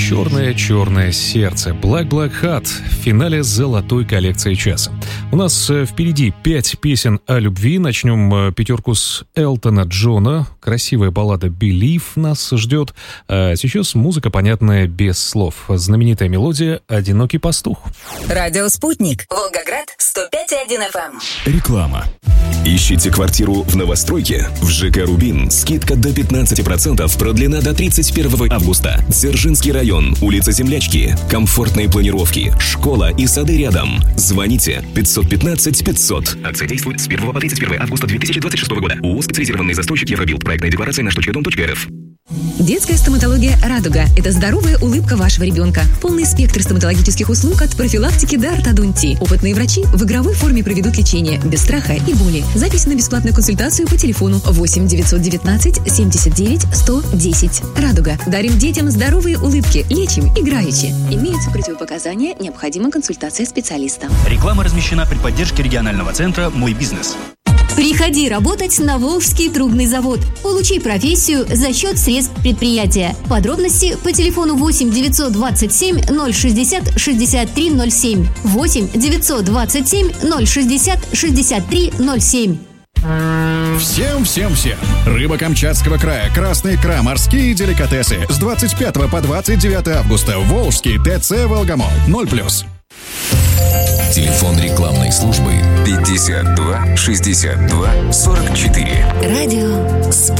«Черное-черное сердце». Black Black Heart в финале золотой коллекции часа. У нас впереди 5 песен о любви. Начнем пятерку с Элтона Джона. Красивая баллада «Believe» нас ждет. А сейчас музыка, понятная без слов. Знаменитая мелодия «Одинокий пастух». Радио «Спутник». Волгоград, 105,1 FM. Реклама. Ищите квартиру в новостройке? В ЖК «Рубин» скидка до 15%, продлена до 31 августа. Дзержинский район, улица Землячки. Комфортные планировки, школа и сады рядом. Звоните 515 500. Акция действует с 1 по 31 августа 2026 года. ООО «Специализированный застройщик Евробилд». Проектная декларация на штучкадом.рф. Детская стоматология «Радуга» – это здоровая улыбка вашего ребенка. Полный спектр стоматологических услуг от профилактики до ортодонтии. Опытные врачи в игровой форме проведут лечение, без страха и боли. Запись на бесплатную консультацию по телефону 8 919 79 110. «Радуга». Дарим детям здоровые улыбки, лечим играючи. Имеются противопоказания, необходима консультация специалиста. Реклама размещена при поддержке регионального центра «Мой бизнес». Приходи работать на Волжский трубный завод. Получи профессию за счет средств предприятия. Подробности по телефону 8 927 060 63 07. 8 927 060 63 07. Всем! Рыба Камчатского края, красная икра, морские деликатесы. С 25 по 29 августа. Волжский ТЦ «Волгомол». 0+. Телефон рекламной службы 52 62 44. Радио